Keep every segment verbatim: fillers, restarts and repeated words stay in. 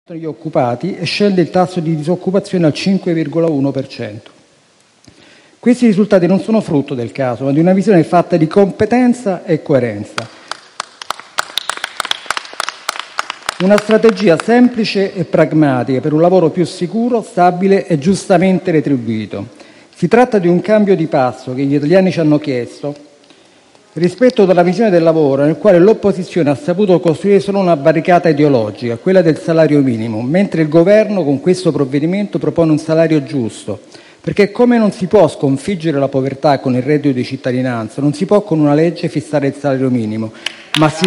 gli occupati e scende il tasso di disoccupazione al cinque virgola uno per cento. Questi risultati non sono frutto del caso, ma di una visione fatta di competenza e coerenza. Una strategia semplice e pragmatica per un lavoro più sicuro, stabile e giustamente retribuito. Si tratta di un cambio di passo che gli italiani ci hanno chiesto rispetto alla visione del lavoro, nel quale l'opposizione ha saputo costruire solo una barricata ideologica, quella del salario minimo, mentre il governo con questo provvedimento propone un salario giusto. Perché come non si può sconfiggere la povertà con il reddito di cittadinanza, non si può con una legge fissare il salario minimo, ma si,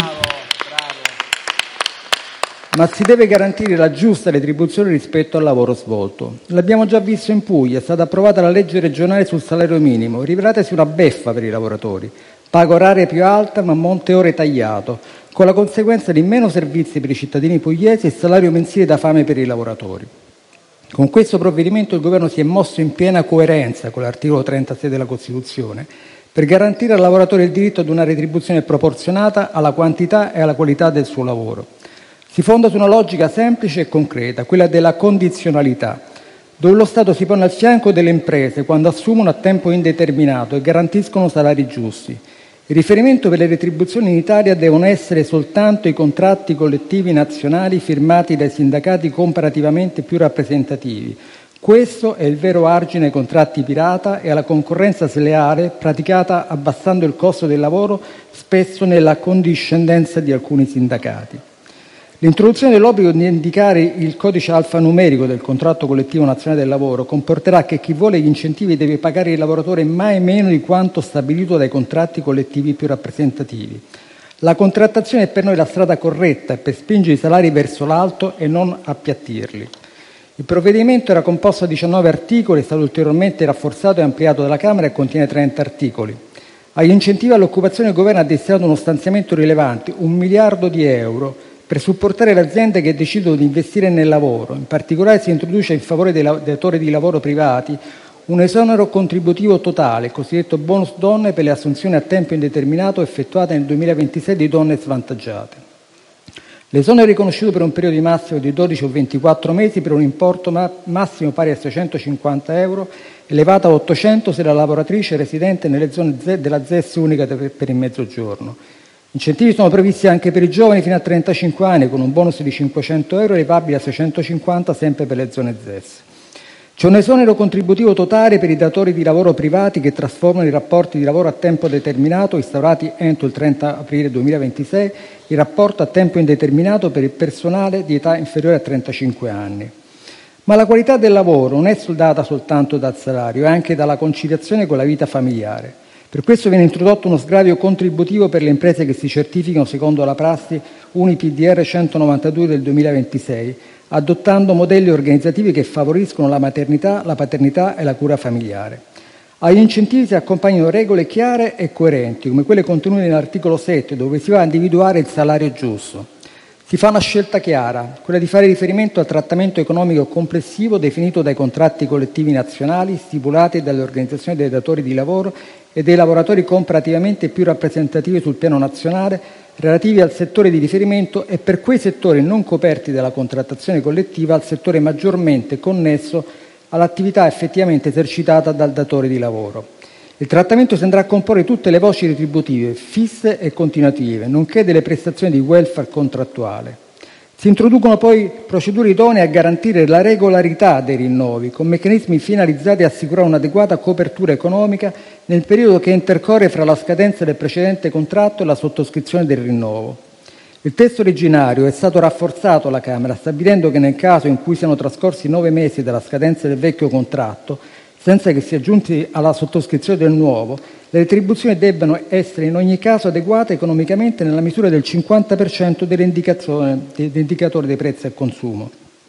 ma si deve garantire la giusta retribuzione rispetto al lavoro svolto. L'abbiamo già visto in Puglia, è stata approvata la legge regionale sul salario minimo, rivelatasi una beffa per i lavoratori. Paga oraria più alta ma monte ore tagliato, con la conseguenza di meno servizi per i cittadini pugliesi e salario mensile da fame per i lavoratori. Con questo provvedimento il Governo si è mosso in piena coerenza con l'articolo trentasei della Costituzione per garantire al lavoratore il diritto ad una retribuzione proporzionata alla quantità e alla qualità del suo lavoro. Si fonda su una logica semplice e concreta, quella della condizionalità, dove lo Stato si pone al fianco delle imprese quando assumono a tempo indeterminato e garantiscono salari giusti. Il riferimento per le retribuzioni in Italia devono essere soltanto i contratti collettivi nazionali firmati dai sindacati comparativamente più rappresentativi. Questo è il vero argine ai contratti pirata e alla concorrenza sleale praticata abbassando il costo del lavoro, spesso nella condiscendenza di alcuni sindacati. L'introduzione dell'obbligo di indicare il codice alfanumerico del contratto collettivo nazionale del lavoro comporterà che chi vuole gli incentivi deve pagare il lavoratore mai meno di quanto stabilito dai contratti collettivi più rappresentativi. La contrattazione è per noi la strada corretta per spingere i salari verso l'alto e non appiattirli. Il provvedimento era composto da diciannove articoli, è stato ulteriormente rafforzato e ampliato dalla Camera e contiene trenta articoli. Agli incentivi all'occupazione il Governo ha destinato uno stanziamento rilevante, un miliardo di euro, per supportare le aziende che decidono di investire nel lavoro. In particolare si introduce in favore dei datori di lavoro privati un esonero contributivo totale, il cosiddetto bonus donne, per le assunzioni a tempo indeterminato effettuate nel duemilaventisei di donne svantaggiate. L'esonero è riconosciuto per un periodo di massimo di dodici o ventiquattro mesi per un importo ma- massimo pari a seicentocinquanta euro, elevato a ottocento se la lavoratrice è residente nelle zone Z- della Z E S unica per per il Mezzogiorno. Incentivi sono previsti anche per i giovani fino a trentacinque anni, con un bonus di cinquecento euro elevabile a seicentocinquanta sempre per le zone Z E S. C'è un esonero contributivo totale per i datori di lavoro privati che trasformano i rapporti di lavoro a tempo determinato instaurati entro il trenta aprile duemilaventisei in rapporto a tempo indeterminato per il personale di età inferiore a trentacinque anni. Ma la qualità del lavoro non è data soltanto dal salario, è anche dalla conciliazione con la vita familiare. Per questo viene introdotto uno sgravio contributivo per le imprese che si certificano secondo la prassi U N I P D R centonovantadue del duemilaventisei, adottando modelli organizzativi che favoriscono la maternità, la paternità e la cura familiare. Agli incentivi si accompagnano regole chiare e coerenti, come quelle contenute nell'articolo sette, dove si va a individuare il salario giusto. Si fa una scelta chiara, quella di fare riferimento al trattamento economico complessivo definito dai contratti collettivi nazionali stipulati dalle organizzazioni dei datori di lavoro e dei lavoratori comparativamente più rappresentativi sul piano nazionale relativi al settore di riferimento e per quei settori non coperti dalla contrattazione collettiva al settore maggiormente connesso all'attività effettivamente esercitata dal datore di lavoro. Il trattamento si andrà a comporre tutte le voci retributive, fisse e continuative, nonché delle prestazioni di welfare contrattuale. Si introducono poi procedure idonee a garantire la regolarità dei rinnovi, con meccanismi finalizzati a assicurare un'adeguata copertura economica nel periodo che intercorre fra la scadenza del precedente contratto e la sottoscrizione del rinnovo. Il testo originario è stato rafforzato alla Camera, stabilendo che nel caso in cui siano trascorsi nove mesi dalla scadenza del vecchio contratto, senza che sia giunti alla sottoscrizione del nuovo, le retribuzioni debbano essere in ogni caso adeguate economicamente nella misura del cinquanta per cento dell'indicatore dei prezzi al consumo.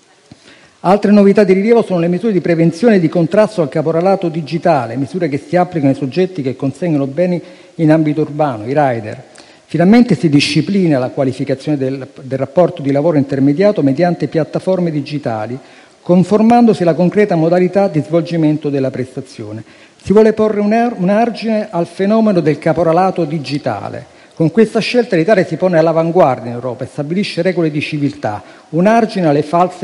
Altre novità di rilievo sono le misure di prevenzione e di contrasto al caporalato digitale, misure che si applicano ai soggetti che consegnano beni in ambito urbano, i rider. Finalmente si disciplina la qualificazione del, del rapporto di lavoro intermediato mediante piattaforme digitali, conformandosi alla concreta modalità di svolgimento della prestazione. Si vuole porre un, er- un argine al fenomeno del caporalato digitale. Con questa scelta l'Italia si pone all'avanguardia in Europa e stabilisce regole di civiltà, un argine alle false